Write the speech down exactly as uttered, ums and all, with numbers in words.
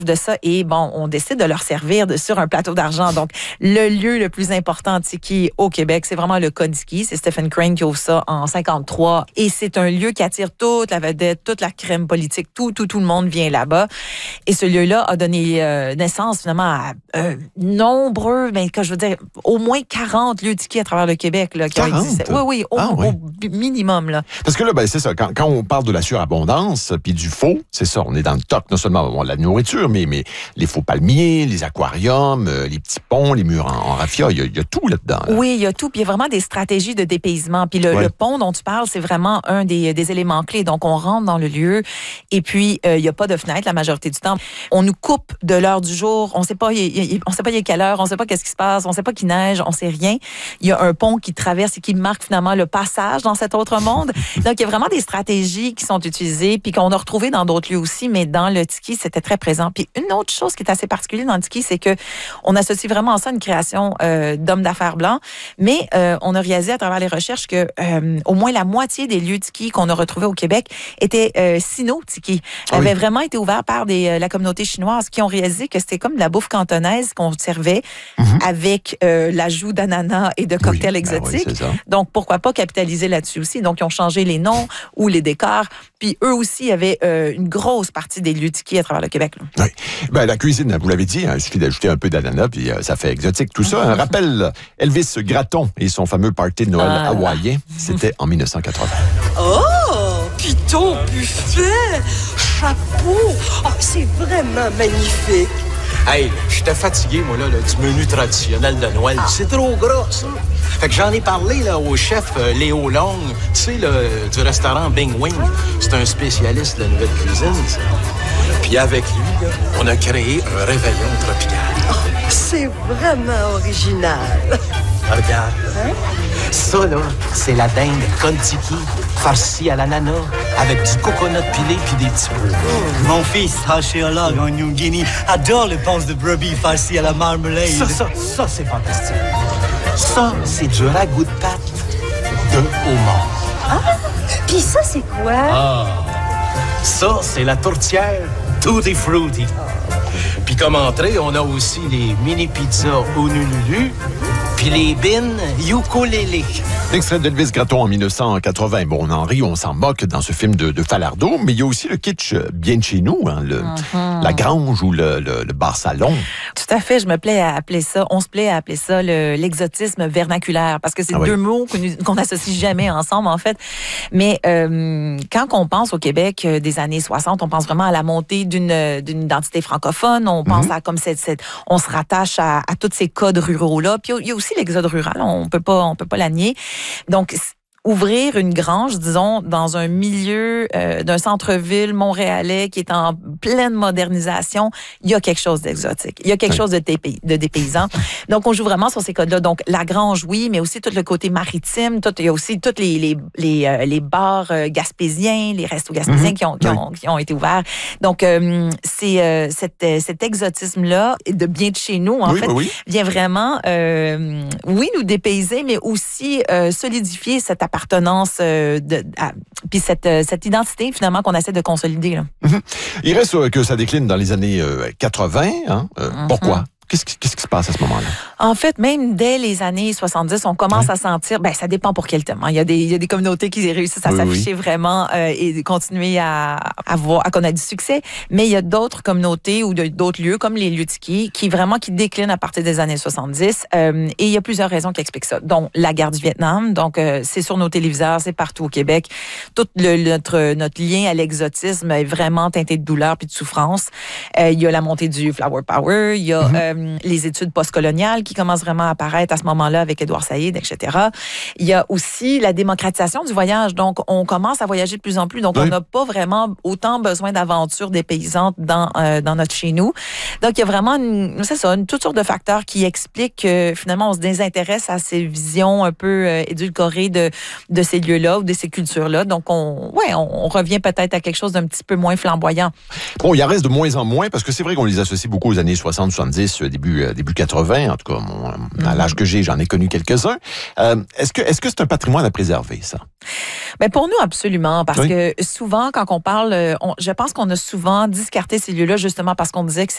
de ça et bon, on décide de leur servir de, sur un plateau d'argent. Donc, le lieu le plus important de tiki au Québec, c'est vraiment le Kodiski. C'est Stephen Crane qui ouvre ça en cinquante-trois et c'est un lieu qui attire toute la vedette, toute la crème politique, tout, tout, tout le monde vient là-bas. Et ce lieu-là a donné euh, naissance finalement à euh, nombreux, mais que je veux dire, au moins quarante lieux tiki à travers le Québec là, qui ont existé. Oui, oui, au, ah, oui. au minimum. Là. Parce que là, ben, c'est ça, quand, quand on parle de la surabondance puis du faux, c'est ça, on est dans le top, non seulement bon, la nourriture, mais, mais les faux palmiers, les aquariums, euh, les petits ponts, les murs en, en raffia, il y, y a tout là-dedans. Là. Oui, il y a tout. Puis il y a vraiment des stratégies de dépaysement. Puis le, ouais. le pont dont tu parles, c'est vraiment un des, des éléments clés. Donc, on rentre dans le lieu et puis euh, il n'y a pas de fenêtre la majorité du temps. On nous coupe de l'heure du jour. On sait pas, y, y, on sait pas il est quelle heure, on sait pas qu'est-ce qui se passe, on sait pas qu'il neige, on sait rien. Il y a un pont qui traverse et qui marque finalement le passage dans cet autre monde. Donc, il y a vraiment des stratégies qui sont utilisées puis qu'on a retrouvées dans d'autres lieux aussi, mais dans le tiki, c'était très présent. Puis une autre chose qui est assez particulière dans le tiki, c'est que on associe vraiment ça à une création euh, d'hommes d'affaires blancs, mais euh, on a réalisé à travers les recherches que euh, au moins la moitié des lieux tiki qu'on a retrouvés au Québec étaient euh, sino-tiki. Ah oui. Avaient vraiment été ouverts par des, euh, la communauté chinoise qui ont réalisé que c'était comme de la bouffe cantonaise qu'on servait mm-hmm. avec euh, l'ajout d'ananas et de cocktails oui, exotiques. Ben oui, donc, pourquoi pas capitaliser là-dessus aussi? Donc, ils ont changé les noms ou les décors. Puis, eux aussi avaient euh, une grosse partie des lieux tiki à travers le Québec. Là. Oui. Ben, la cuisine, vous l'avez dit, hein, il suffit d'ajouter un peu d'ananas, puis euh, ça fait exotique. Tout ça, un rappel, Elvis Gratton et son fameux party de Noël ah. hawaïen, c'était en dix-neuf cent quatre-vingts. Oh! Puis ton buffet! Chapeau! Oh, c'est vraiment magnifique! Hey, j'étais fatigué, moi, là, là, du menu traditionnel de Noël. Ah. C'est trop gras, ça. Fait que j'en ai parlé là, au chef euh, Léo Long, tu sais, le, du restaurant Bing Wing. C'est un spécialiste de la nouvelle cuisine, ça. Puis avec lui, là, on a créé un réveillon tropical. Oh, c'est vraiment original. Regarde. Hein? Ça, là, c'est la dinde Kon-Tiki, farcie à l'ananas, avec du coconut pilé puis des petits pois. Oh. Mon fils, archéologue en New Guinea, adore les panses de brebis farcies à la marmelade. Ça, ça, ça, c'est fantastique. Ça, c'est du ragoût de pâte de homard. Ah! Puis ça, c'est quoi? Ah! Ça, c'est la tourtière Tutti Frutti. Puis comme entrée, on a aussi les mini pizzas Honolulu, puis les bines ukulélé. L'extrait d'Elvis Gratton en dix-neuf cent quatre-vingts. Bon, on en rit, on s'en moque dans ce film de, de Falardeau, mais il y a aussi le kitsch bien de chez nous, hein, le, mm-hmm. la grange ou le, le, le bar-salon. Tout à fait, je me plais à appeler ça, on se plaît à appeler ça le, l'exotisme vernaculaire, parce que c'est ah deux oui. mots qu'on, qu'on n'associe jamais ensemble, en fait. Mais euh, quand on pense au Québec euh, des années soixante, on pense vraiment à la montée d'une, d'une identité francophone, on pense mm-hmm. à comme cette, cette, on se rattache à, à tous ces codes ruraux-là. Puis il y a aussi l'exode rural, on peut pas, on peut pas la nier. Donc, ouvrir une grange, disons, dans un milieu euh, d'un centre-ville montréalais qui est en pleine modernisation, il y a quelque chose d'exotique. Il y a quelque oui. chose de, dépay- de dépaysant. Donc, on joue vraiment sur ces codes-là. Donc, la grange, oui, mais aussi tout le côté maritime. Tout, il y a aussi tous les, les, les, euh, les bars euh, gaspésiens, les restos gaspésiens mm-hmm. qui, ont, qui, oui. ont, qui ont été ouverts. Donc, euh, c'est euh, cet, cet exotisme-là, de bien de chez nous, en oui, fait, oui, oui. vient vraiment, euh, oui, nous dépayser, mais aussi euh, solidifier cette appartenance, euh, de, à, puis cette, euh, cette identité finalement qu'on essaie de consolider. Là. Mm-hmm. Il reste euh, que ça décline dans les années euh, quatre-vingts. Hein? Euh, mm-hmm. Pourquoi? Qu'est-ce qui, qu'est-ce qui se passe à ce moment-là? En fait, même dès les années soixante-dix, on commence oui. à sentir, ben ça dépend pour quel thème. Hein. Il y a des, il y a des communautés qui réussissent à oui, s'afficher oui. vraiment euh, et continuer à, à voir, à connaître du succès. Mais il y a d'autres communautés ou de, d'autres lieux, comme les lieux tiki, qui vraiment qui déclinent à partir des années soixante-dix. Euh, et il y a plusieurs raisons qui expliquent ça. Donc, la guerre du Vietnam. Donc, euh, c'est sur nos téléviseurs, c'est partout au Québec. Tout le, notre, notre lien à l'exotisme est vraiment teinté de douleur puis de souffrance. Euh, il y a la montée du flower power. Il y a... Mm-hmm. Euh, les études postcoloniales qui commencent vraiment à apparaître à ce moment-là avec Édouard Saïd, et cetera. Il y a aussi la démocratisation du voyage. Donc, on commence à voyager de plus en plus. Donc, oui. on n'a pas vraiment autant besoin d'aventures dépaysantes dans, euh, dans notre chez nous. Donc, il y a vraiment, une, c'est ça, une toute sorte de facteurs qui expliquent que finalement, on se désintéresse à ces visions un peu euh, édulcorées de, de ces lieux-là ou de ces cultures-là. Donc, on, ouais, on, on revient peut-être à quelque chose d'un petit peu moins flamboyant. Bon, il en reste de moins en moins parce que c'est vrai qu'on les associe beaucoup aux années soixante, soixante-dix, début, euh, début quatre-vingts. En tout cas, mon, mm-hmm. à l'âge que j'ai, j'en ai connu quelques-uns. Euh, est-ce que, est-ce que c'est un patrimoine à préserver, ça? Ben pour nous, absolument. Parce oui. que souvent, quand on parle, on, je pense qu'on a souvent discarté ces lieux-là justement parce qu'on disait que